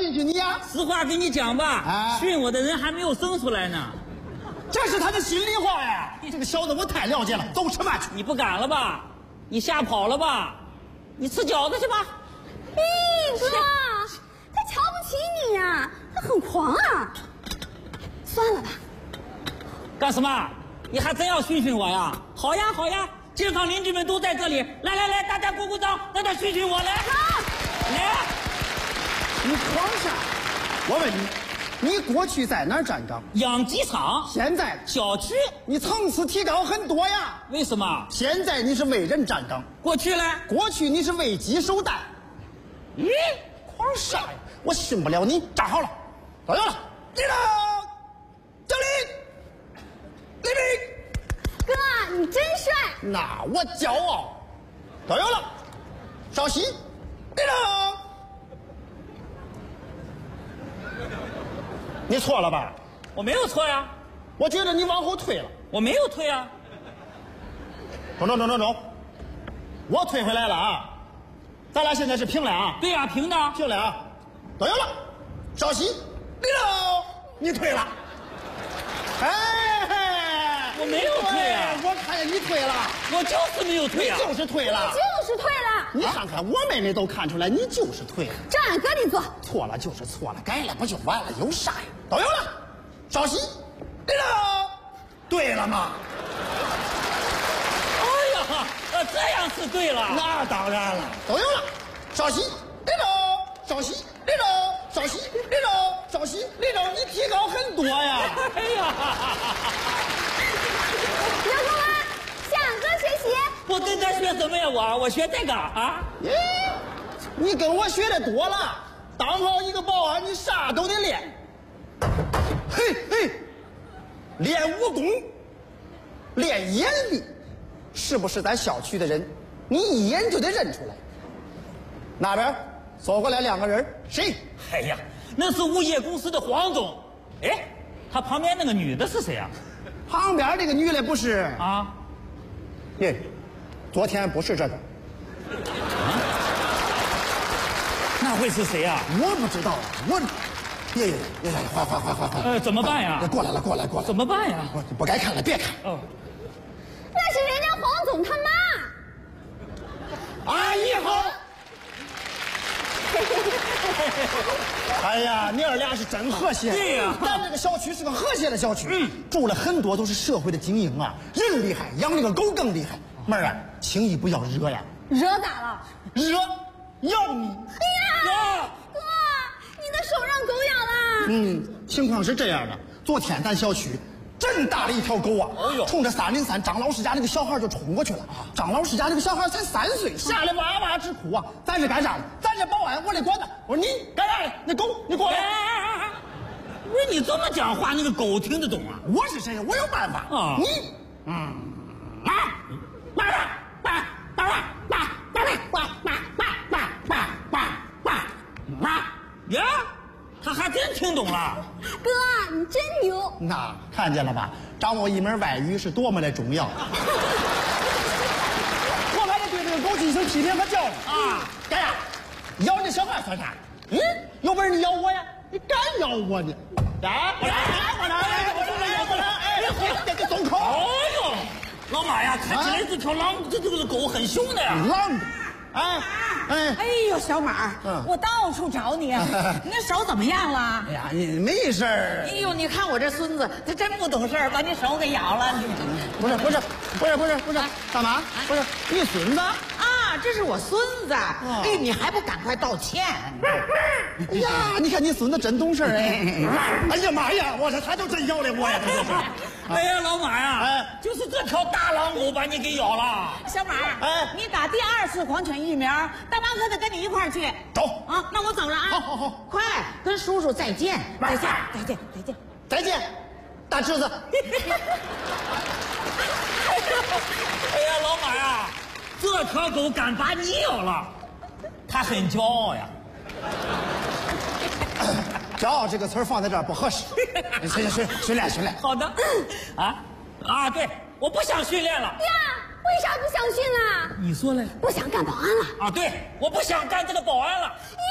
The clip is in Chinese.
训训你呀。 实话跟你讲吧， 哎， 训我的人还没有生出来呢。 这是他的心里话呀。这个小子我太了解了，走吃饭去。 你不敢了吧？你吓跑了吧？你吃饺子去吧。 哥，他瞧不起你呀，他很狂啊。算了吧。 干什么？你还真要训训我呀？好呀好呀，街坊邻居们都在这里，来，大家鼓鼓掌，让他训训我来。 好， 来， 你狂啥？我问你，你过去在哪儿站岗？ 养鸡场。 现在小区。 你层次提高很多呀。 为什么？ 现在你是为人站岗， 过去呢？ 过去你是为鸡守蛋。咦，狂啥呀？我训不了你。站好了，到有了，立正，敬礼，立正。 哥，你真帅。 那我骄傲。到有了，稍息，立正。你错了吧？ 我没有错呀。 我觉得你往后退了。 我没有退啊。 中，我退回来了啊！咱俩现在是平了啊！ 对呀，平的。 平了啊！都有了，稍息，立正，你退了。哎， 我没有退啊！ 我看见你退了， 我就是没有退啊！ 你就是退了， 就是退了。 你看看我妹妹都看出来，你就是退了。 照俺哥你做。 错了就是错了，改了不就完了？有啥呀？都有了，稍息，立正，对了吗？ 这样是对了。 那当然了，都有了，稍息，立正，稍息，立正，稍息，立正，稍息，立正，你提高很多呀！ 哎呀， 刘公安，向俺哥学习。 我跟他学什么呀？我学这个啊？ 咦，你跟我学的多了，当好一个保安，你啥都得练。嘿，练武功，练眼力。是不是咱小区的人？你一眼就得认出来。那边走过来2个人，谁？ 哎呀，那是物业公司的黄总。哎，他旁边那个女的是谁啊？ 旁边那个女的不是啊？ 耶，昨天不是这个。 那会是谁啊？ 我不知道，耶，快！ 怎么办呀？ 过来了。 怎么办呀？ 不该看了，别看。 哦。 那是人家黄总他妈。 阿姨好。哎呀，你儿俩是真和谐。 对呀， 咱这个小区是个和谐的小区，住了很多都是社会的精英啊，人厉害，养那个狗更厉害。妹儿啊，轻易不要惹呀。 惹咋了？ 惹，咬你。 哎呀，哥，你的手让狗咬了。 情况是这样的，昨天咱小区真大了一条狗啊！冲着303张老师家那个小孩就冲过去了。张老师家那个小孩才3岁，吓得哇哇直哭啊！咱是干啥的？咱是保安，我得管他。我说你干啥的？那狗你过来！ 不是你这么讲话，那个狗听得懂啊？ 我是谁？我有办法啊！你呀，他还真听懂了。 哥，你真牛！ 那看见了吧？掌握一门外语是多么的重要。我还得对这个狗进行批评和教育啊！干啥？咬你小孩算啥？有本事你咬我呀！你敢咬我呢？来，我来，给松口！ 哎呦，老马呀，看起来这条狼，这个狗很凶的呀。 狼， 哎呦，小马，我到处找你，你那手怎么样了？ 哎呀，你没事儿。 哎呦，你看我这孙子，他真不懂事儿，把你手给咬了。 不是，干嘛？不是你孙子啊？这是我孙子。哎，你还不赶快道歉？ 哎呀，你看你孙子真懂事哎！哎呀妈呀，我说他就真咬了我呀！ 哎呀，老马呀，就是这条大狼狗把你给咬了。 小马，你打第2次狂犬疫苗，大妈可得跟你一块儿去。 走啊，那我走了啊！ 好， 快跟叔叔再见， 再见，大侄子。 哎呀，老马呀，这条狗敢把你咬了，他很骄傲呀。 骄傲这个词儿放在这儿不合适。训练。 好的。对，我不想训练了。 呀，为啥不想训了？ 你说嘞？ 不想干保安了。 对，我不想干这个保安了。 呀，